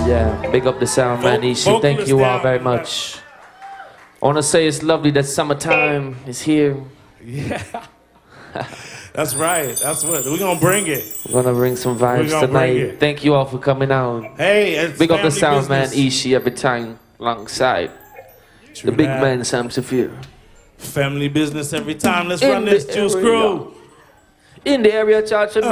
Yeah, big up the sound, man. Ishi, thank you all very much. I want to say it's lovely that summertime is here. Yeah. That's right. That's what we're gonna bring it. We're gonna bring some vibes tonight. Thank you all for coming out. Hey, it's big up the sound, business. man. Ishi every time alongside the big man Sam Saphir. Family business every time. Let's run this Juice Crew. In the area, Church and